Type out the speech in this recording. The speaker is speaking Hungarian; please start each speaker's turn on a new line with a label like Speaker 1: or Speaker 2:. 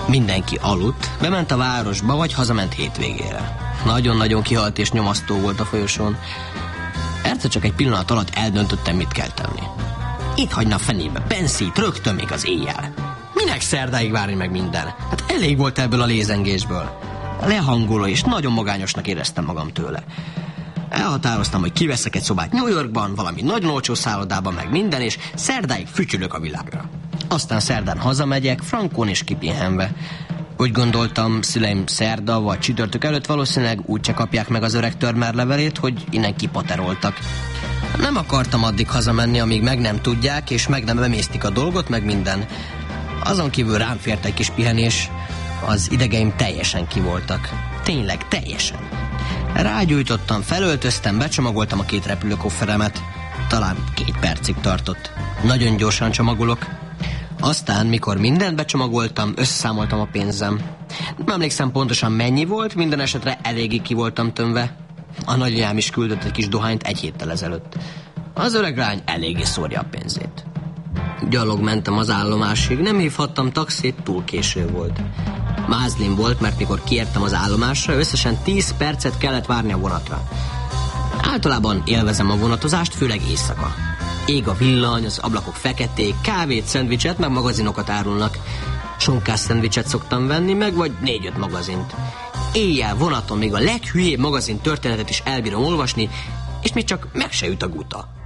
Speaker 1: Mindenki aludt, bement a városba, vagy hazament hétvégére. Nagyon-nagyon kihalt és nyomasztó volt a folyosón. Egyszer csak egy pillanat alatt eldöntöttem, mit kell tenni. Itt hagyna a fenébe Penszit rögtön még az éjjel. Minek szerdáig várni meg minden? Hát elég volt ebből a lézengésből. Lehangoló és nagyon magányosnak éreztem magam tőle. Elhatároztam, hogy kiveszek egy szobát New Yorkban, valami nagyon olcsó szállodában, meg minden, és szerdáig fütyülök a világra. Aztán szerdán hazamegyek, frankón és kipihenve. Úgy gondoltam, szüleim szerda vagy csütörtök előtt valószínűleg úgyse kapják meg az öreg Turner levelét, hogy innen kipateroltak. Nem akartam addig hazamenni, amíg meg nem tudják, és meg nem emésztik a dolgot, meg minden. Azon kívül rám fért egy kis pihenés, az idegeim teljesen kivoltak. Tényleg, teljesen. Rágyújtottam, felöltöztem, becsomagoltam a 2 repülőkofferemet. Talán 2 percig tartott. Nagyon gyorsan csomagolok. Aztán, mikor mindent becsomagoltam, összeszámoltam a pénzem. Nem emlékszem pontosan mennyi volt, minden esetre eléggé ki voltam tömve. A nagyanyám is küldött egy kis dohányt 1 héttel ezelőtt. Az öreg lány eléggé szórja a pénzét. Gyalog mentem az állomásig, nem hívhattam taxit, túl késő volt. Mázlim volt, mert mikor kiértem az állomásra, összesen 10 percet kellett várni a vonatra. Általában élvezem a vonatozást, főleg éjszaka. Ég a villany, az ablakok feketék, kávét, szendvicset, meg magazinokat árulnak. Sonkás szendvicset szoktam venni, meg vagy 4-5 magazint. Éjjel vonaton még a leghülyébb magazin történetet is elbírom olvasni, és még csak meg se üt a guta.